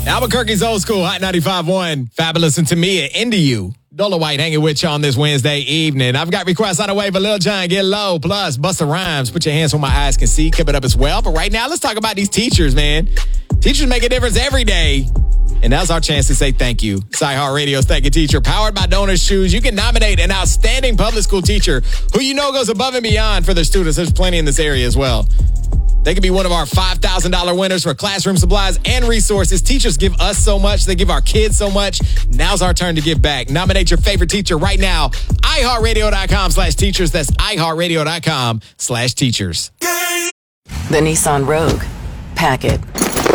Albuquerque's Old School, Hot 95.1. Fabulous and Tamia into you. Dola White hanging with you on this Wednesday evening. I've got requests on the way for Lil Jon, Get Low, plus Busta Rhymes, Put Your Hands Where My Eyes Can See, keep it up as well. But right now, let's talk about these teachers, man. Teachers make a difference every day. And now's our chance to say thank you. iHeartRadio's Thank You Teacher, powered by Donors Shoes. You can nominate an outstanding public school teacher who you know goes above and beyond for their students. There's plenty in this area as well. They could be one of our $5,000 winners for classroom supplies and resources. Teachers give us so much. They give our kids so much. Now's our turn to give back. Nominate your favorite teacher right now. iHeartRadio.com/teachers. That's iHeartRadio.com/teachers. The Nissan Rogue. Pack it.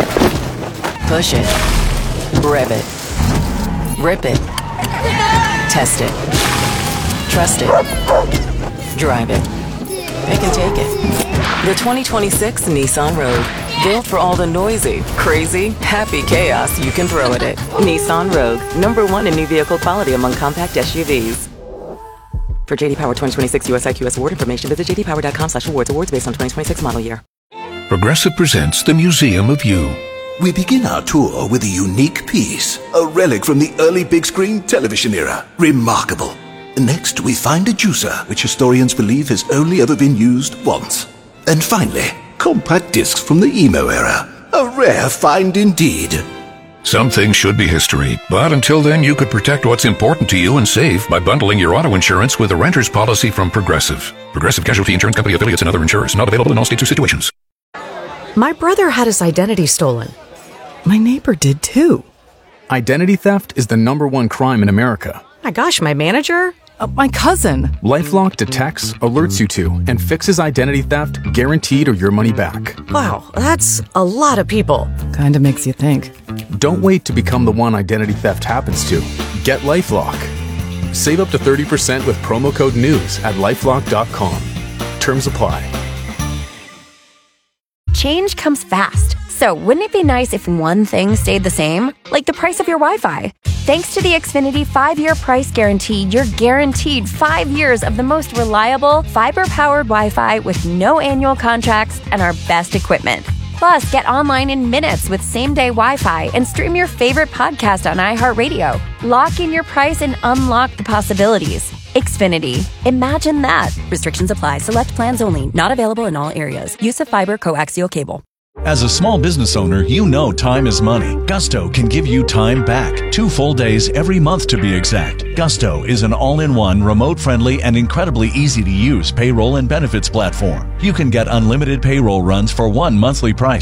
Push it. Rev it. Rip it. Test it. Trust it. Drive it. Pick and take it. The 2026 Nissan Rogue. Built for all the noisy, crazy, happy chaos you can throw at it. Nissan Rogue. #1 in new vehicle quality among compact SUVs. For JD Power 2026 US IQS award information, visit jdpower.com/awards. Awards based on 2026 model year. Progressive presents the Museum of You. We begin our tour with a unique piece, a relic from the early big screen television era. Remarkable. Next, we find a juicer, which historians believe has only ever been used once. And finally, compact discs from the emo era. A rare find indeed. Some things should be history, but until then, you could protect what's important to you and save by bundling your auto insurance with a renter's policy from Progressive. Progressive Casualty Insurance Company affiliates and other insurers. Not available in all states or situations. My brother had his identity stolen. My neighbor did too. Identity theft is the #1 crime in America. My gosh, my manager? My cousin. LifeLock detects, alerts you to, and fixes identity theft, guaranteed or your money back. Wow, that's a lot of people. Kinda makes you think. Don't wait to become the one identity theft happens to. Get LifeLock. Save up to 30% with promo code NEWS at lifelock.com. Terms apply. Change comes fast. So wouldn't it be nice if one thing stayed the same? Like the price of your Wi-Fi. Thanks to the Xfinity 5-year price guarantee, you're guaranteed 5 years of the most reliable, fiber-powered Wi-Fi with no annual contracts and our best equipment. Plus, get online in minutes with same-day Wi-Fi and stream your favorite podcast on iHeartRadio. Lock in your price and unlock the possibilities. Xfinity. Imagine that. Restrictions apply. Select plans only. Not available in all areas. Use of fiber coaxial cable. As a small business owner, you know time is money. Gusto can give you time back. 2 full days every month to be exact. Gusto is an all-in-one, remote-friendly, and incredibly easy-to-use payroll and benefits platform. You can get unlimited payroll runs for one monthly price.